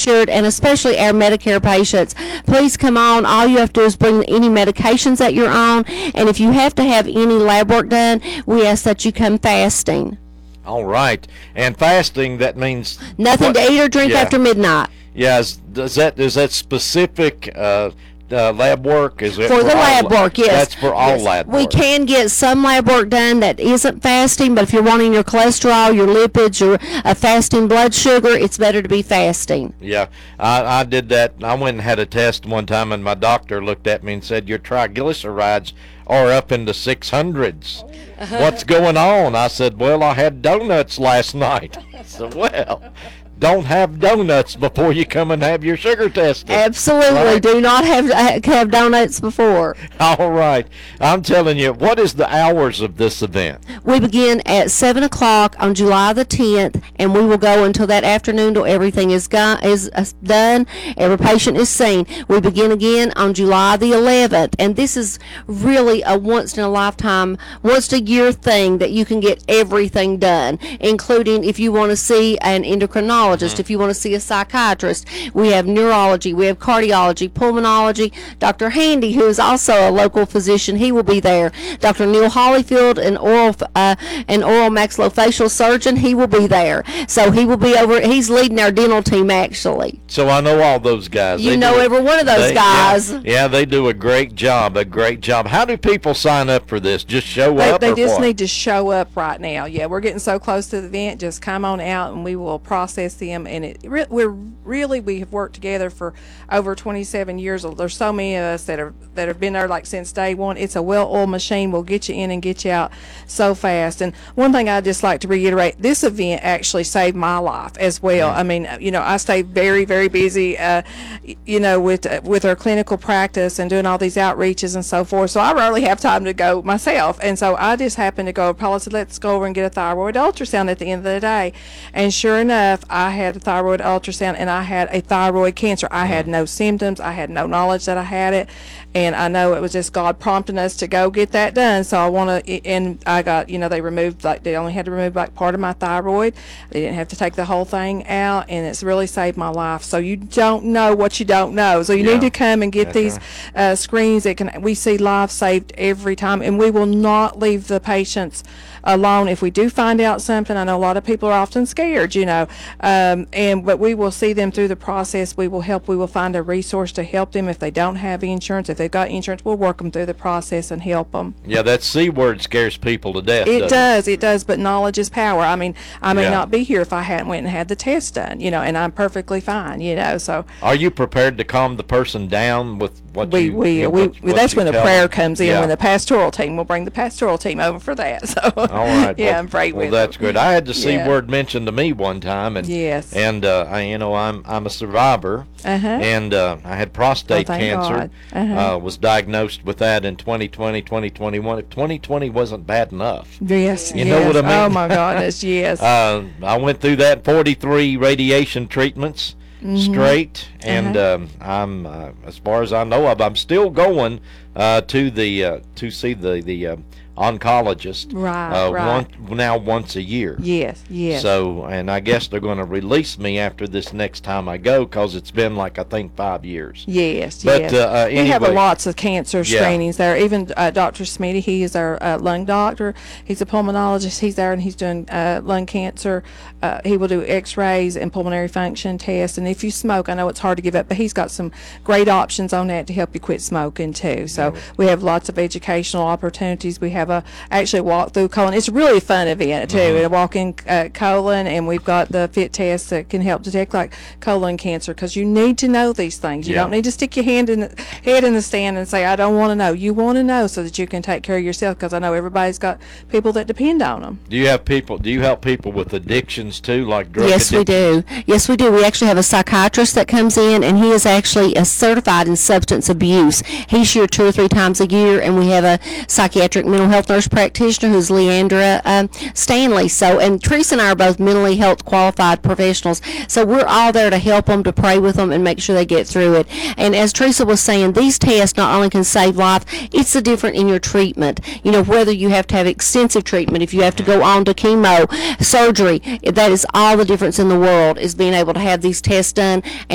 insured, and especially our Medicare patients. Please come on. All you have to do is bring any medications that you're on, and if you have to have any lab work done, we ask that you come fasting. All right. And fasting, that means nothing to eat or drink after midnight. Yes. Is that specific lab work? Is it for the lab work? Yes, that's for all lab work. We can get some lab work done that isn't fasting, but if you're wanting your cholesterol, your lipids, your fasting blood sugar, it's better to be fasting. Yeah, I did that. I went and had a test one time, and my doctor looked at me and said, your triglycerides are up in the 600s. What's going on? I said, well, I had donuts last night. I said, well, don't have donuts before you come and have your sugar tested. Absolutely. Right? Do not have donuts before. All right. I'm telling you, what is the hours of this event? We begin at 7 o'clock on July the 10th, and we will go until that afternoon till everything is done. Every patient is seen. We begin again on July the 11th, and this is really a once-in-a-lifetime, once-a-year thing that you can get everything done, including if you want to see an endocrinologist, if you want to see a psychiatrist. We have neurology, we have cardiology, pulmonology. Dr. Handy, who is also a local physician, he will be there. Dr. Neil Hollyfield, an oral maxillofacial surgeon, he will be there. So he will be over. He's leading our dental team, actually. So I know all those guys. You know every one of those guys. Yeah, they do a great job. How do people sign up for this? Just show up? They just need to show up right now. Yeah, we're getting so close to the event. Just come on out, and we will process them. And we have worked together for over 27 years. There's so many of us that have been there like since day one. It's a well-oiled machine. We'll get you in and get you out so fast. And one thing I'd just like to reiterate, this event actually saved my life as well. I mean, I stay very, very busy, with our clinical practice and doing all these outreaches and so forth. So I rarely have time to go myself. And so I just happened to go, Paula said, let's go over and get a thyroid ultrasound at the end of the day. And sure enough, I had a thyroid ultrasound, and I had a thyroid cancer. I had no symptoms. I had no knowledge that I had it. And I know it was just God prompting us to go get that done. So I want to, and I got, they removed, they only had to remove part of my thyroid. They didn't have to take the whole thing out, and it's really saved my life. So you don't know what you don't know. So you need to come and get these screens. We see lives saved every time, and we will not leave the patients alone if we do find out something. I know a lot of people are often scared, but we will see them through the process. We will help. We will find a resource to help them if they don't have insurance. If they've got insurance, we'll work them through the process and help them. Yeah, that C word scares people to death. It does, but knowledge is power. I mean, I may not be here if I hadn't went and had the test done, and I'm perfectly fine, so. Are you prepared to calm the person down with what that's when the prayer comes in, when the pastoral team, we'll bring the pastoral team over for that, so. All right. Yeah, I'm afraid well, that's good. I had the C word mentioned to me one time, and I'm a survivor, and I had prostate cancer. Was diagnosed with that in 2020, 2021. If 2020 wasn't bad enough, you know what I mean. Oh my goodness, yes. I went through that 43 radiation treatments straight, and I'm as far as I know I'm still going to see the oncologist once a year. Yes. So, and I guess they're going to release me after this next time I go, because it's been I think 5 years. Yes. But anyway, we have lots of cancer screenings there. Even Dr. Smitty, he is our lung doctor. He's a pulmonologist. He's there, and he's doing lung cancer. He will do x-rays and pulmonary function tests. And if you smoke, I know it's hard to give up, but he's got some great options on that to help you quit smoking too. So we have lots of educational opportunities. We have actually a walk through colon. It's a really fun event too. A walk in colon, and we've got the FIT tests that can help detect like colon cancer, because you need to know these things. You don't need to stick your head in the sand and say, I don't want to know. You want to know so that you can take care of yourself, because I know everybody's got people that depend on them. Do you help people with addictions too, like drug Yes, addiction? Yes, we do. We actually have a psychiatrist that comes in, and he is actually certified in substance abuse. He's here 2 or 3 times a year, and we have a psychiatric mental health nurse practitioner who's Leandra Stanley. So, and Teresa and I are both mentally health qualified professionals. So we're all there to help them, to pray with them, and make sure they get through it. And as Teresa was saying, these tests not only can save life, it's the difference in your treatment. Whether you have to have extensive treatment, if you have to go on to chemo, surgery, that is all the difference in the world, is being able to have these tests done.